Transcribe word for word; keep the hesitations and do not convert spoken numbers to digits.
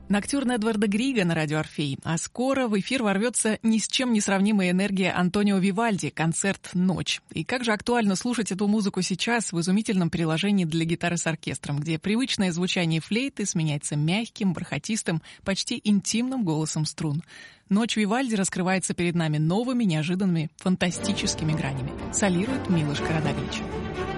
Ноктюрн Эдварда Грига на радио «Орфей». А скоро в эфир ворвется ни с чем не сравнимая энергия Антонио Вивальди, концерт «Ночь». И как же актуально слушать эту музыку сейчас в изумительном приложении для гитары с оркестром, где привычное звучание флейты сменяется мягким, бархатистым, почти интимным голосом струн. «Ночь» Вивальди раскрывается перед нами новыми, неожиданными, фантастическими гранями. Солирует Милош Карадаглич.